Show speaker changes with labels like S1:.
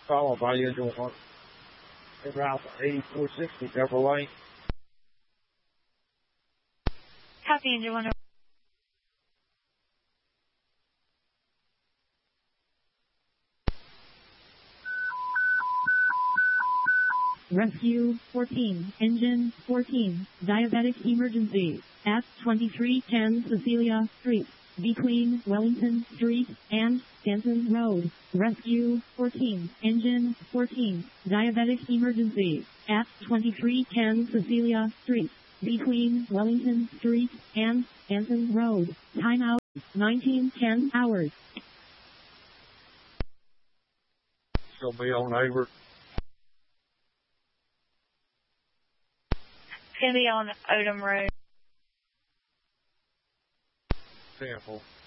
S1: followed by engine 1. En route 8460 Chevrolet.
S2: Copy, engine 1.
S3: Rescue 14, engine 14, diabetic emergency at 2310 Cecilia Street, between Wellington Street and Stanton Road. Rescue 14, engine 14, diabetic emergency at 2310 Cecilia Street, between Wellington Street and Stanton Road. Timeout 1910 hours.
S1: She'll be on Averitt.
S2: It's going to be on Odom Road.
S1: Sample.